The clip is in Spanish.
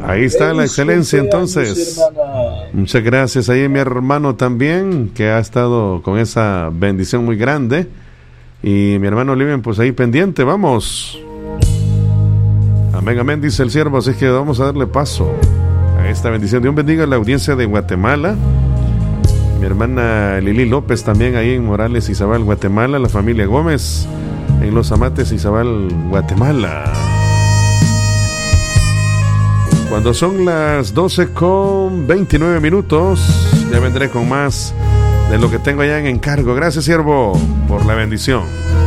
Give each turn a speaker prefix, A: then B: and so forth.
A: Ahí está la excelencia, entonces. Muchas gracias ahí mi hermano también, que ha estado con esa bendición muy grande. Y mi hermano Oliven, pues ahí pendiente, vamos. Amén, amén, dice el siervo, así que vamos a darle paso a esta bendición. Dios bendiga a la audiencia de Guatemala. Mi hermana Lili López también ahí en Morales, Izabal, Guatemala. La familia Gómez en Los Amates, Izabal, Guatemala. Cuando son las 12:29, ya vendré con más de lo que tengo allá en encargo. Gracias, siervo, por la bendición.